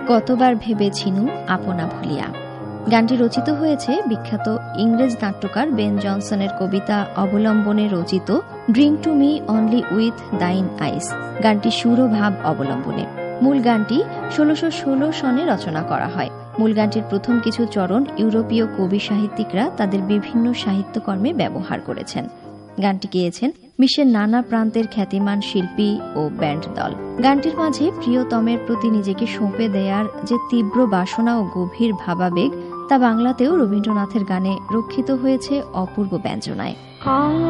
কতবার ভেবেছিনু আপনা ভুলিয়া। গানটি রচিত হয়েছে বিখ্যাত ইংরেজ নাট্যকার বেন জনসনের কবিতা অবলম্বনে রচিত drink to me only with thine আইস গানটি সুর ও ভাব অবলম্বনে। মূল গানটি ১৬১৬ সনে রচনা করা হয়। মূল গানটির প্রথম কিছু চরণ ইউরোপীয় কবি সাহিত্যিকরা তাদের বিভিন্ন সাহিত্যকর্মে ব্যবহার করেছেন। গানটি গেয়েছেন বিশ্বের নানা প্রান্তের খ্যাতিমান শিল্পী ও ব্যান্ড দল। গানটির মাঝে প্রিয়তমের প্রতি নিজেকে সঁপে দেয়ার যে তীব্র বাসনা ও গভীর ভাবাবেগ তা বাংলাতেও রবীন্দ্রনাথের গানে রক্ষিত হয়েছে অপূর্ব ব্যঞ্জনায়।